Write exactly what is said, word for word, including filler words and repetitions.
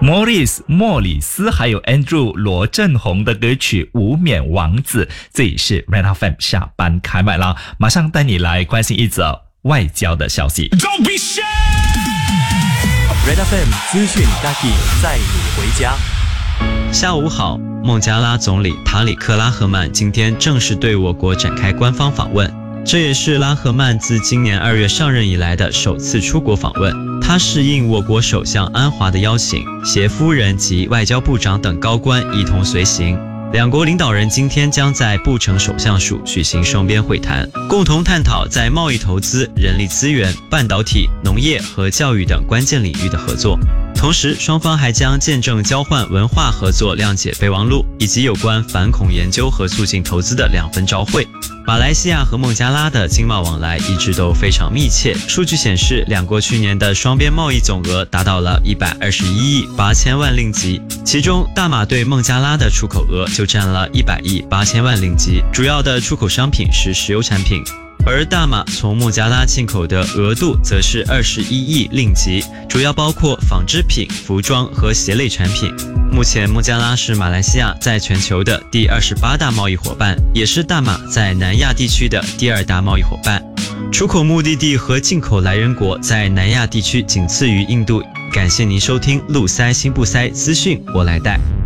Morris 莫里斯还有 Andrew 罗振宏的歌曲《无冕王子》，这里是 Red F M 下班开麦啦，马上带你来关心一则外交的消息。 Don't be shy! Red F M 资讯大地载你回家。 下午好，孟加拉总理塔里克拉赫曼今天正式对我国展开官方访问，这也是拉赫曼自今年二月上任以来的首次出国访问。他是应我国首相安华的邀请，携夫人及外交部长等高官一同随行。两国领导人今天将在布城首相署举行双边会谈，共同探讨在贸易投资、人力资源、半导体、农业和教育等关键领域的合作。同时，双方还将见证交换文化合作谅解备忘录，以及有关反恐研究和促进投资的两份照会。马来西亚和孟加拉的经贸往来一直都非常密切。数据显示，两国去年的双边贸易总额达到了一百二十一亿八千万令吉，其中大马对孟加拉的出口额就占了一百亿八千万令吉，主要的出口商品是石油产品。而大马从孟加拉进口的额度则是二十一亿令吉，主要包括纺织品、服装和鞋类产品。目前，孟加拉是马来西亚在全球的第二十八大贸易伙伴，也是大马在南亚地区的第二大贸易伙伴。出口目的地和进口来源国在南亚地区仅次于印度。感谢您收听路塞心不塞资讯，我来带。